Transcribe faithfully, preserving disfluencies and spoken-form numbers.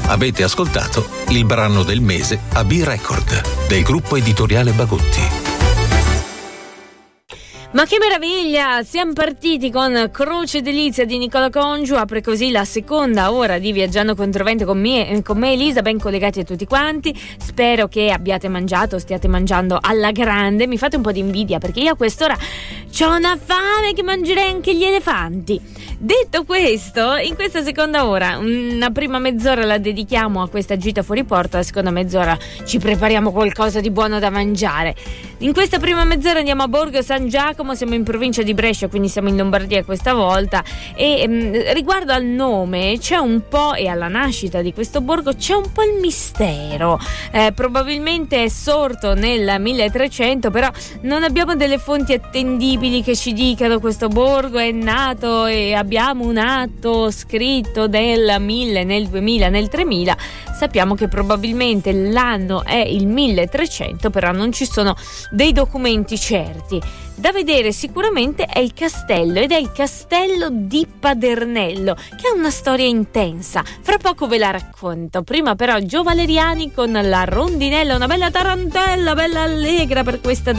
Avete ascoltato il brano del mese a B-Record del gruppo editoriale Bagotti. Ma che meraviglia! Siamo partiti con Croce Delizia di Nicola Congiu, apre così la seconda ora di Viaggiando Controvento con me, con me Elisa, ben collegati a tutti quanti. Spero che abbiate mangiato, stiate mangiando alla grande. Mi fate un po' di invidia perché io a quest'ora c'ho una fame che mangerei anche gli elefanti. Detto questo, in questa seconda ora, una prima mezz'ora la dedichiamo a questa gita fuori porta, la seconda mezz'ora ci prepariamo qualcosa di buono da mangiare. In questa prima mezz'ora andiamo a Borgo San Giacomo, siamo in provincia di Brescia, quindi siamo in Lombardia questa volta, e mh, riguardo al nome c'è un po', e alla nascita di questo borgo c'è un po' il mistero. Eh, probabilmente è sorto nel milletrecento, però non abbiamo delle fonti attendibili che ci dicano questo borgo è nato e abbiamo un atto scritto del mille, nel duemila, nel tremila. Sappiamo che probabilmente l'anno è il milletrecento, però non ci sono dei documenti certi. Da vedere sicuramente è il castello, ed è il castello di Padernello, che ha una storia intensa. Fra poco ve la racconto. Prima però Gio Valeriani con la rondinella, una bella tarantella, bella allegra per questa